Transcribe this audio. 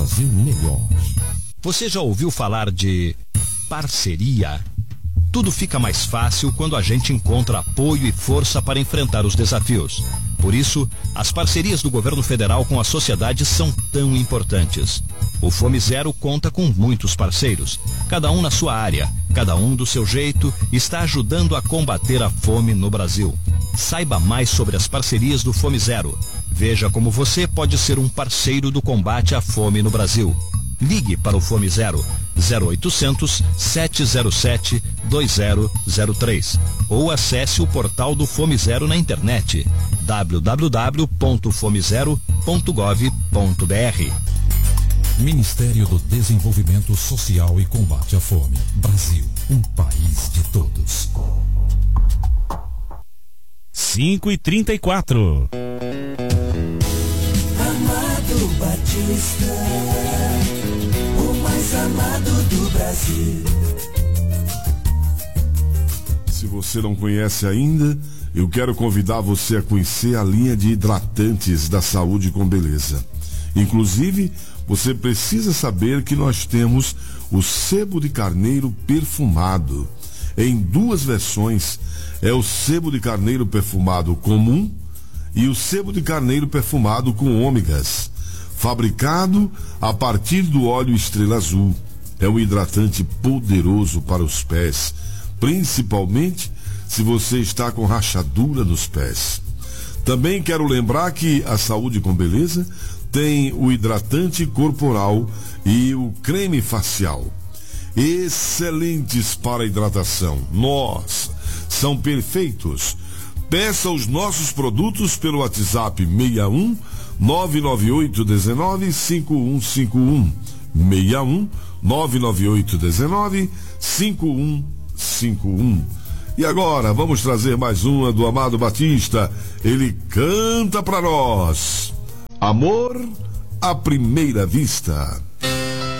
Brasil melhor. Você já ouviu falar de parceria? Tudo fica mais fácil quando a gente encontra apoio e força para enfrentar os desafios. Por isso, as parcerias do governo federal com a sociedade são tão importantes. O Fome Zero conta com muitos parceiros, cada um na sua área, cada um do seu jeito, está ajudando a combater a fome no Brasil. Saiba mais sobre as parcerias do Fome Zero. Veja como você pode ser um parceiro do combate à fome no Brasil. Ligue para o Fome Zero 0800 707 2003 ou acesse o portal do Fome Zero na internet www.fomezero.gov.br. Ministério do Desenvolvimento Social e Combate à Fome. Brasil, um país de todos. 5h34. Amado Batista, o mais amado do Brasil. Se você não conhece ainda, eu quero convidar você a conhecer a linha de hidratantes da Saúde com Beleza. Inclusive, você precisa saber que nós temos o sebo de carneiro perfumado em duas versões. É o sebo de carneiro perfumado comum e o sebo de carneiro perfumado com ômegas, fabricado a partir do óleo Estrela Azul. É um hidratante poderoso para os pés, principalmente se você está com rachadura nos pés. Também quero lembrar que a Saúde com Beleza tem o hidratante corporal e o creme facial. Excelentes para hidratação. Nossa, são perfeitos. Peça os nossos produtos pelo WhatsApp 61 998 19 5151. 61 998 19 5151. E agora vamos trazer mais uma do Amado Batista. Ele canta para nós: Amor à Primeira Vista.